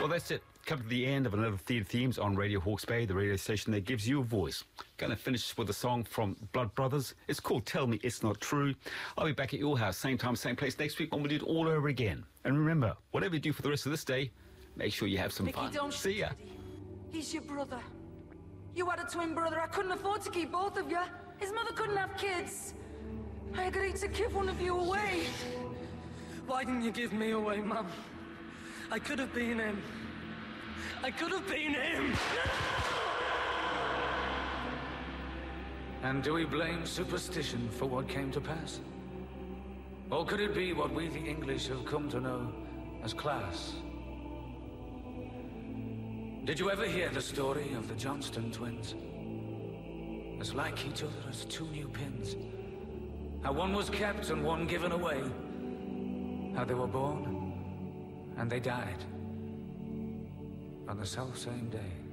Well, that's it. Come to the end of another Theatre Themes on Radio Hawke's Bay, the radio station that gives you a voice. Going to finish with a song from Blood Brothers. It's called Tell Me It's Not True. I'll be back at your house, same time, same place next week, and we'll do it all over again. And remember, whatever you do for the rest of this day, make sure you have some fun. Don't See ya. He's your brother. You had a twin brother. I couldn't afford to keep both of you. His mother couldn't have kids. I agreed to give one of you away. Why didn't you give me away, Mum? I could have been him. I could have been him! And do we blame superstition for what came to pass? Or could it be what we the English have come to know as class? Did you ever hear the story of the Johnston twins? As like each other as two new pins. How one was kept and one given away. How they were born and they died on the self-same day.